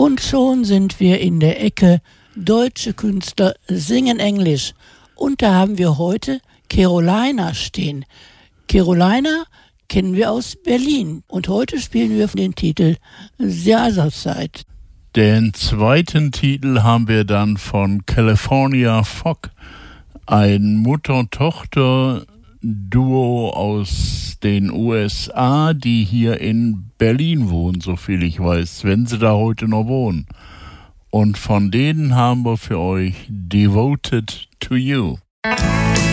Und schon sind wir in der Ecke Deutsche Künstler singen Englisch. Und da haben wir heute Carolina stehen. Carolina kennen wir aus Berlin. Und heute spielen wir den Titel The Other Side. Den zweiten Titel haben wir dann von California Fog, ein Mutter-Tochter-Duo aus den USA, die hier in Berlin wohnen, soviel ich weiß, wenn sie da heute noch wohnen. Und von denen haben wir für euch Devoted to You.